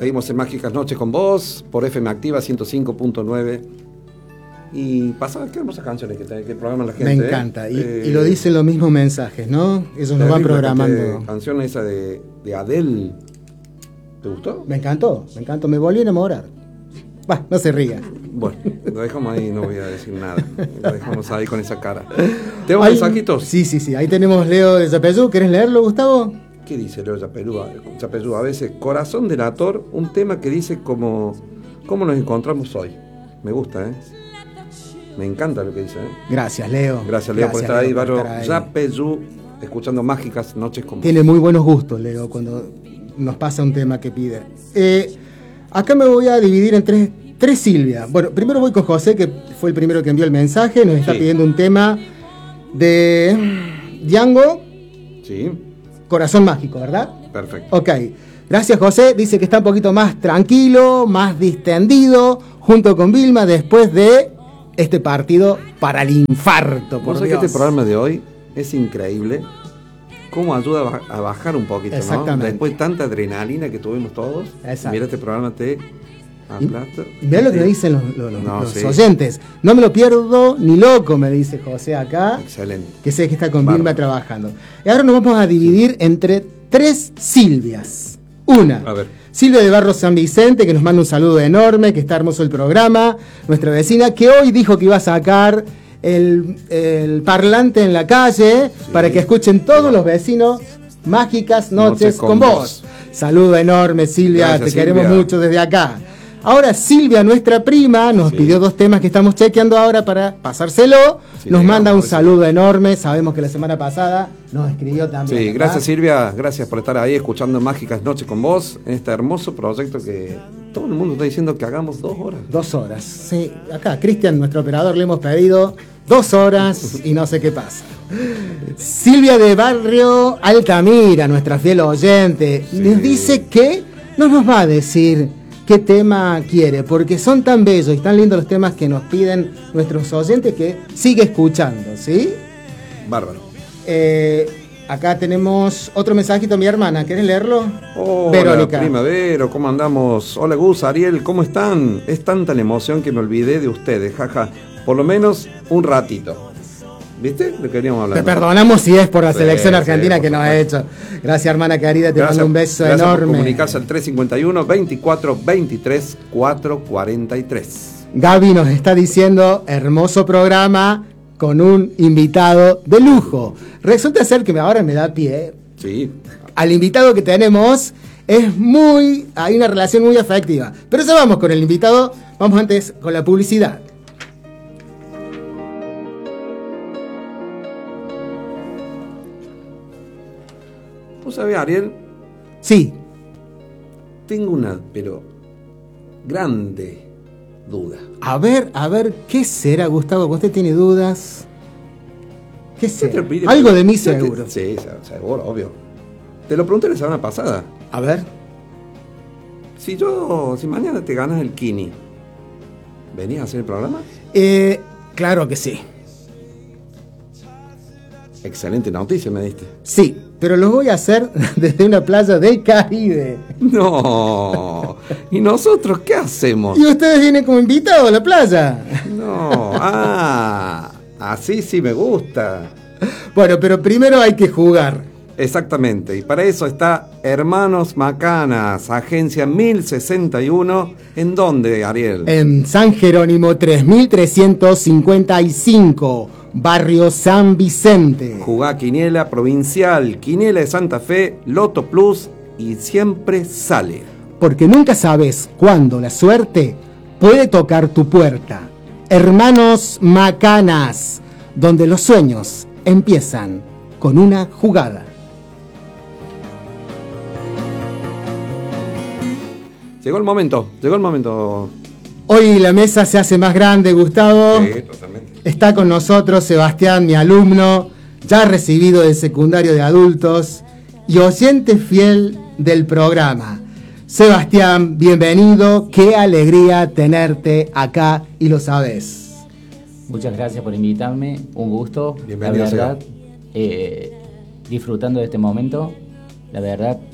Seguimos en Mágicas Noches con vos, por FM Activa 105.9. Y pasan, qué hermosas canciones que programan la gente. Me encanta, y lo dicen los mismos mensajes, ¿no? Ellos nos van programando. Canción esa de Adele, ¿te gustó? Me encantó, me volví a enamorar. Bah, no se ría. Bueno, lo dejamos ahí, no voy a decir nada. Lo dejamos ahí con esa cara. ¿Tenemos mensajitos? Sí, ahí tenemos Leo de Yapeyú. ¿Querés leerlo, Gustavo? ¿Qué dice Leo Yapeyú? A veces, Corazón delator, un tema que dice cómo nos encontramos hoy. Me gusta, ¿eh? Me encanta lo que dice, ¿eh? Gracias, Leo. Gracias, Leo, por estar ahí. Barrio Yapeyú, escuchando Mágicas Noches con vos. Tiene muy buenos gustos, Leo, cuando nos pasa un tema que pide. Acá me voy a dividir en tres Silvia. Bueno, primero voy con José, que fue el primero que envió el mensaje. Nos está pidiendo un tema de Django. Sí. Corazón Mágico, ¿verdad? Perfecto. Ok. Gracias, José. Dice que está un poquito más tranquilo, más distendido, junto con Vilma, después de este partido para el infarto, por Dios. Que este programa de hoy es increíble. Cómo ayuda a bajar un poquito, ¿no? Después de tanta adrenalina que tuvimos todos. Exacto. Mira, este programa te aplasta. Mirá lo que dicen los oyentes. No me lo pierdo ni loco, me dice José acá. Excelente. Que sé que está con Vilma trabajando. Y ahora nos vamos a dividir entre tres Silvias. Una, Silvia de Barrio San Vicente, que nos manda un saludo enorme, que está hermoso el programa. Nuestra vecina, que hoy dijo que iba a sacar el parlante en la calle, para que escuchen todos los vecinos Mágicas Noches con vos. Saludo enorme, Silvia. Gracias, te queremos mucho desde acá. Ahora Silvia, nuestra prima, nos pidió dos temas que estamos chequeando ahora para pasárselo. Nos manda un saludo enorme. Sabemos que la semana pasada nos escribió también. Sí, gracias, Silvia. Gracias por estar ahí escuchando Mágicas Noches con vos, en este hermoso proyecto que todo el mundo está diciendo que hagamos 2 horas. 2 horas. Sí, acá Cristian, nuestro operador, le hemos pedido 2 horas y no sé qué pasa. Silvia de Barrio Altamira, nuestra fiel oyente, nos dice que no nos va a decir qué tema quiere, porque son tan bellos y tan lindos los temas que nos piden nuestros oyentes, que sigue escuchando, ¿sí? Bárbaro. Acá tenemos otro mensajito, mi hermana, ¿querés leerlo? Hola, Verónica. Primavera, ¿cómo andamos? Hola, Gus, Ariel, ¿cómo están? Es tanta la emoción que me olvidé de ustedes, jaja. Por lo menos un ratito. ¿Viste? Lo queríamos hablar. Te perdonamos si es por la selección argentina que nos ha hecho. Gracias, hermana querida, te mando un beso enorme. Por comunicarse al 351 24 23 443. Gaby nos está diciendo, hermoso programa con un invitado de lujo. Resulta ser que ahora me da pie. Sí. Al invitado que tenemos hay una relación muy afectiva. Pero ya vamos con el invitado, vamos antes con la publicidad. ¿Vos sabés, Ariel? Sí. Tengo una, pero grande duda. A ver, ¿qué será, Gustavo? ¿Usted tiene dudas? ¿Qué será? Algo de mí seguro. Sí, seguro, obvio. Te lo pregunté la semana pasada. A ver. Si mañana te ganas el Kini, ¿venías a hacer el programa? Claro que sí. Excelente noticia me diste. Sí, pero lo voy a hacer desde una playa del Caribe. No. ¿Y nosotros qué hacemos? Y ustedes vienen como invitados a la playa. No. Así sí me gusta. Bueno, pero primero hay que jugar. Exactamente, y para eso está Hermanos Macanas, agencia 1061. ¿En dónde, Ariel? En San Jerónimo 3355, Barrio San Vicente. Jugá quiniela provincial, quiniela de Santa Fe, Loto Plus y siempre sale. Porque nunca sabes cuándo la suerte puede tocar tu puerta. Hermanos Macanas, donde los sueños empiezan con una jugada. Llegó el momento. Hoy la mesa se hace más grande, Gustavo. Sí, totalmente. Está con nosotros Sebastián, mi alumno, ya recibido del secundario de adultos y oyente fiel del programa. Sebastián, bienvenido. Qué alegría tenerte acá y lo sabes. Muchas gracias por invitarme. Un gusto. Bienvenido, la verdad, disfrutando de este momento. La verdad,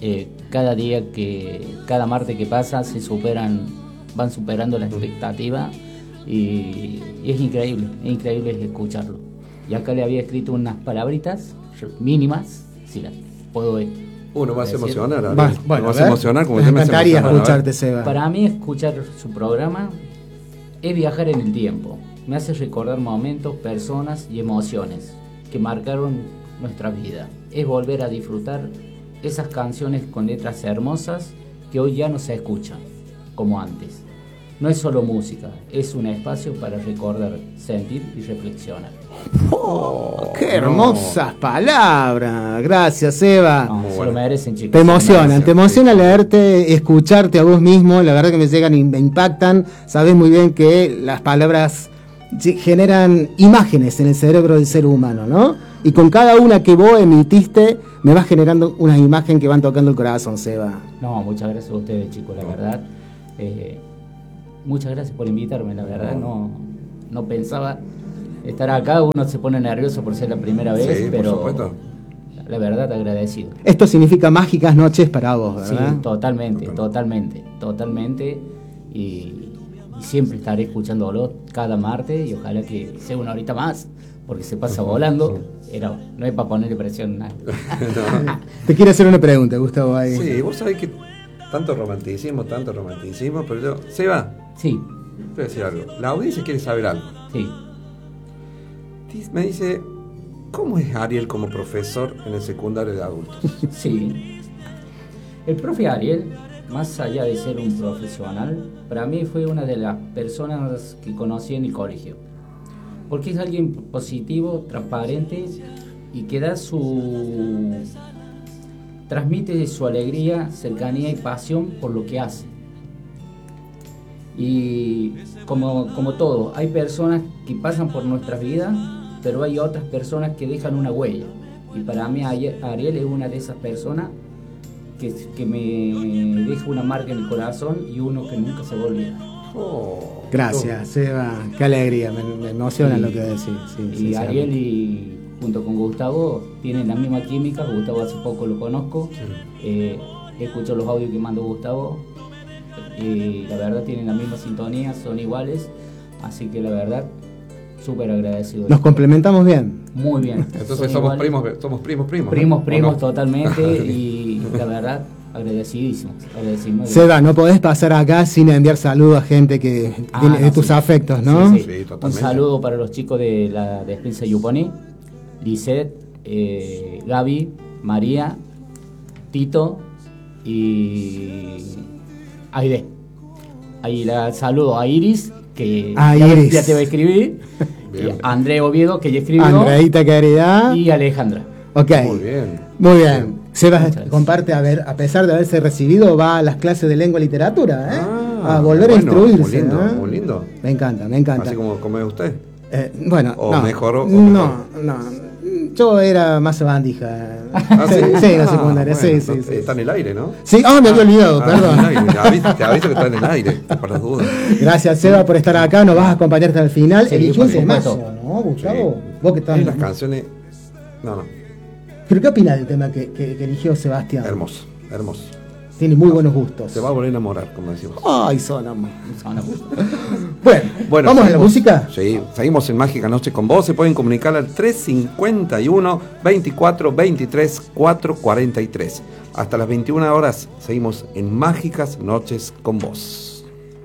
cada martes que pasa van superando la expectativa y es increíble escucharlo. Y acá le había escrito unas palabritas mínimas, si las puedo Uno va a emocionar, bueno, vas a emocionar como me encantaría escucharte, Seba. Para mí escuchar su programa es viajar en el tiempo. Me hace recordar momentos, personas y emociones que marcaron nuestra vida. Es volver a disfrutar esas canciones con letras hermosas que hoy ya no se escuchan como antes. No es solo música, es un espacio para recordar, sentir y reflexionar. ¡Oh, qué hermosas palabras! Gracias, Eva. No, se lo merecen, chicos. Te emociona leerte, escucharte a vos mismo. La verdad que me llegan y me impactan. Sabés muy bien que las palabras generan imágenes en el cerebro del ser humano, ¿no? Y con cada una que vos emitiste, me vas generando una imagen que van tocando el corazón, Seba. No, muchas gracias a ustedes, chicos, la verdad. Muchas gracias por invitarme, la verdad. No pensaba estar acá. Uno se pone nervioso por ser la primera vez, sí, pero por supuesto. La verdad agradecido. Esto significa mágicas noches para vos, ¿verdad? Sí, totalmente. Y siempre estaré escuchándolo cada martes y ojalá que sea una horita más, porque se pasa volando. No es para ponerle presión nada. No. Te quiero hacer una pregunta, Gustavo. Ahí. Sí, vos sabés que tanto romanticismo, pero yo... ¿Seba? Sí. Te voy a decir algo. La audiencia quiere saber algo. Sí. Me dice, ¿cómo es Ariel como profesor en el secundario de adultos? Sí. El profe Ariel, más allá de ser un profesional, para mí fue una de las personas que conocí en el colegio. Porque es alguien positivo, transparente y que transmite su alegría, cercanía y pasión por lo que hace. Y como todo, hay personas que pasan por nuestras vidas, pero hay otras personas que dejan una huella. Y para mí Ariel es una de esas personas que me deja una marca en el corazón y uno que nunca se va a olvidar. Gracias, Seba. Qué alegría, me emociona lo que decís. Sí, y Ariel y junto con Gustavo tienen la misma química. Gustavo hace poco lo conozco. Escucho los audios que mandó Gustavo. Y la verdad tienen la misma sintonía, son iguales. Así que la verdad, súper agradecido. Nos complementamos bien. Muy bien. Entonces somos primos. Primos totalmente. Y la verdad, agradecidísimos. Seba, no podés pasar acá sin enviar saludos a gente que tiene de tus afectos, ¿no? Sí, un saludo para los chicos de la despensa Yuponi, Lisette, Gaby, María, Tito y Aide. Ahí la saludo a Iris, que ya te va a escribir. Y André Oviedo, que ya escribió. Andreita, querida. Y Alejandra. Ok. Muy bien. Seba comparte, a pesar de haberse recibido, va a las clases de lengua y literatura, a volver a instruirse. Muy lindo. Me encanta. Así como es usted. Mejoró. No. Yo era más bandija. ¿Sí? La secundaria, sí. Está en el aire, ¿no? Sí, me había olvidado, perdón. Te aviso que está en el aire, por las dudas. Gracias, Seba, por estar acá. Nos vas a acompañar hasta el final. Sí, eligió un temazo, ¿no, Gustavo? Sí. Vos que estás. Las canciones. No. ¿Pero qué opinas del tema que eligió Sebastián? Hermoso. Tiene muy buenos gustos. Se va a volver a enamorar, como decimos. Ay, sonamos. Bueno, ¿vamos a la música? Sí, seguimos en Mágica Noche con vos. Se pueden comunicar al 351 24 23 443. Hasta las 21 horas seguimos en Mágicas Noches con vos.